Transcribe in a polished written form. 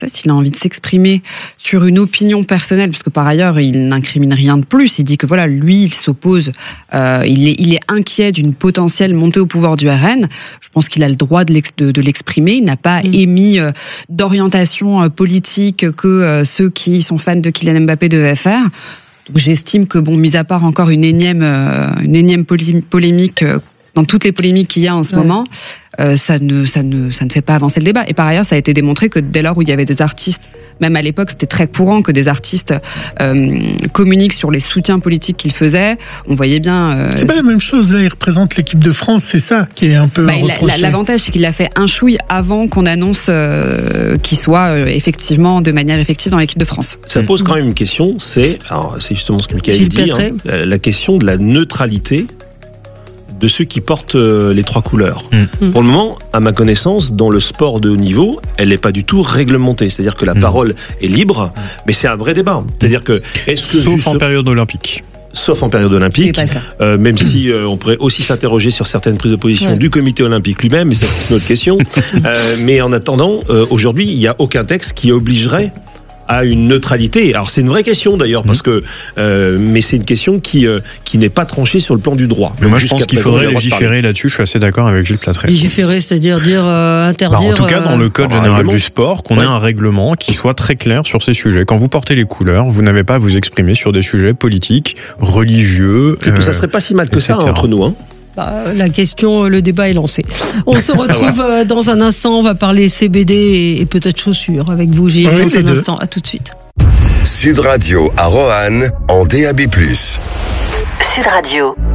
s'il a envie de s'exprimer sur une opinion personnelle, parce que par ailleurs, il n'incrimine rien de plus. Il dit que voilà, lui, il s'oppose, il est inquiet d'une potentielle montée au pouvoir du RN. Je pense qu'il a le droit de l'exprimer. Il n'a pas émis d'orientation politique que ceux qui sont fans de Kylian Mbappé devaient faire. Donc j'estime que, mis à part encore une énième polémique, dans toutes les polémiques qu'il y a en ce moment, ça ne fait pas avancer le débat. Et par ailleurs, ça a été démontré que dès lors où il y avait des artistes, même à l'époque, c'était très courant que des artistes communiquent sur les soutiens politiques qu'ils faisaient. On voyait bien... c'est pas la même chose, là, il représente l'équipe de France, c'est ça qui est un peu reproché. L'avantage, c'est qu'il l'a fait un chouille avant qu'on annonce qu'il soit effectivement, de manière effective dans l'équipe de France. Ça pose quand même une question, c'est justement ce que Mickaël dit, la question de la neutralité de ceux qui portent les trois couleurs. Pour le moment, à ma connaissance, dans le sport de haut niveau, elle n'est pas du tout réglementée. C'est-à-dire que la parole est libre, mais c'est un vrai débat. C'est-à-dire que... Sauf en période olympique. Sauf en période olympique, même si on pourrait aussi s'interroger sur certaines prises de position du comité olympique lui-même, mais ça c'est une autre question. Mais en attendant, aujourd'hui, il n'y a aucun texte qui obligerait à une neutralité. Alors c'est une vraie question d'ailleurs, parce que mais c'est une question qui n'est pas tranchée sur le plan du droit. Mais moi je pense qu'il faudrait légiférer là-dessus. Je suis assez d'accord avec Gilles Platré. Légiférer, c'est-à-dire interdire. En tout cas, dans le code général du sport, qu'on ait un règlement qui soit très clair sur ces sujets. Quand vous portez les couleurs, vous n'avez pas à vous exprimer sur des sujets politiques, religieux. Et puis ça serait pas si mal que ça entre nous. La question, le débat est lancé. On se retrouve dans un instant. On va parler CBD et peut-être chaussures avec vous, Gilles, dans un instant. À tout de suite. Sud Radio à Roanne en DAB+. Sud Radio.